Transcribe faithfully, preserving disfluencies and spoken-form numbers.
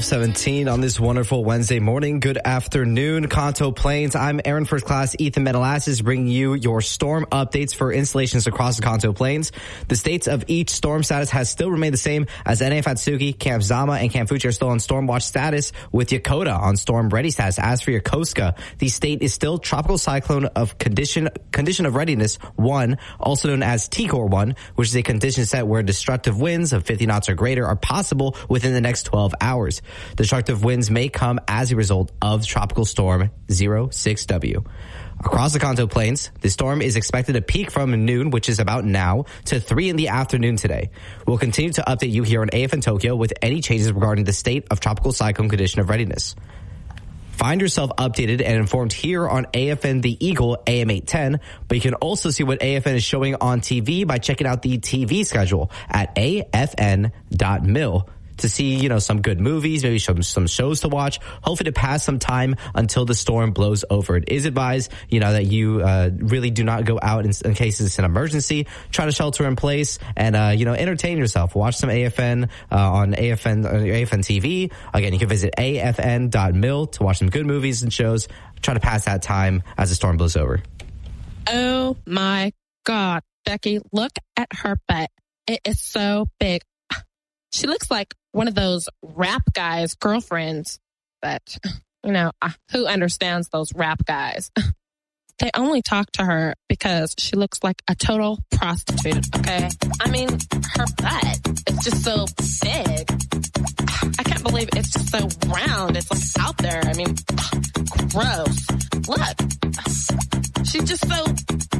seventeen on this wonderful Wednesday morning. Good afternoon, Kanto Plains. I'm Aaron First Class Ethan Menelassis, bringing you your storm updates for installations across the Kanto Plains. The states of each storm status has still remained the same, as N A Fatsuki, Camp Zama, and Camp Fuji are still on storm watch status, with Yokota on storm ready status. As for Yokosuka, the state is still tropical cyclone of condition condition of readiness one, also known as T C O R one, which is a condition set where destructive winds of fifty knots or greater are possible within the next twelve hours. Destructive winds may come as a result of Tropical Storm zero six W. Across the Kanto Plains, the storm is expected to peak from noon, which is about now, to three in the afternoon today. We'll continue to update you here on A F N Tokyo with any changes regarding the state of tropical cyclone condition of readiness. Find yourself updated and informed here on A F N The Eagle A M eight ten, but you can also see what A F N is showing on T V by checking out the T V schedule at A F N dot mil to see, you know, some good movies, maybe some, some shows to watch, hopefully to pass some time until the storm blows over. It is advised, you know, that you uh, really do not go out in, in case it's an emergency. Try to shelter in place and, uh, you know, entertain yourself. Watch some A F N uh, on A F N, uh, A F N T V. Again, you can visit A F N dot mil to watch some good movies and shows. Try to pass that time as the storm blows over. Oh my God, Becky, look at her butt. It is so big. She looks like one of those rap guys' girlfriends, but, you know, who understands those rap guys? They only talk to her because she looks like a total prostitute, okay? I mean, her butt is just so big. I can't believe it's just so round. It's like out there. I mean, gross. Look, she's just so